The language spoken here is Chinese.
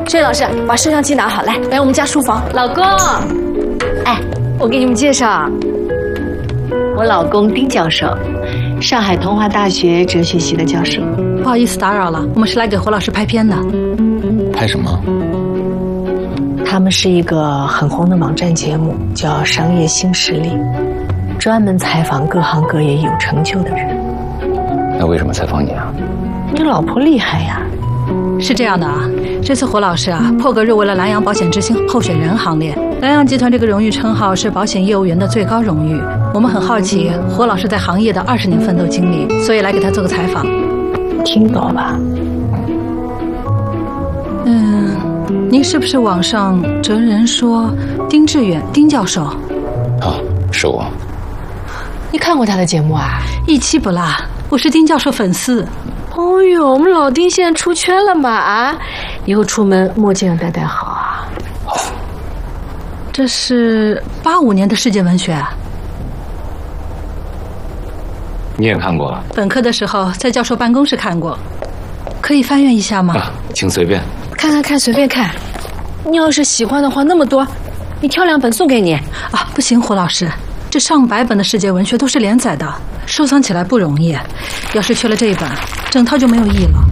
摄影老师，把摄像机拿好，来我们家书房。 老公， 哎，我给你们介绍， 我老公丁教授，上海同华大学哲学系的教授。 不好意思打扰了，我们是来给胡老师拍片的。 拍什么？ 他们是一个很红的网站节目，叫《商业新势力》，专门采访各行各业有成就的人。 那为什么采访你啊？ 你老婆厉害呀。 是这样的啊，这次胡老师啊破格入围了南洋保险之星候选人行列。南洋集团这个荣誉称号是保险业务员的最高荣誉。我们很好奇胡老师在行业的20年奋斗经历，所以来给他做个采访。 听到吧？ 您是不是网上哲人说丁志远丁教授？ 啊，是我。 你看过他的节目啊？ 一期不落，我是丁教授粉丝。 哦呦，我们老丁现在出圈了嘛啊！以后出门墨镜要戴好啊。 这是85年的世界文学啊。 你也看过？ 本科的时候在教授办公室看过，可以翻阅一下吗？ 啊，请随便。 看，随便看。你要是喜欢的话，那么多，你挑2本送给你。 啊，不行，胡老师，这上百本的世界文学都是连载的，收藏起来不容易。要是缺了这一本，整套就没有意义了。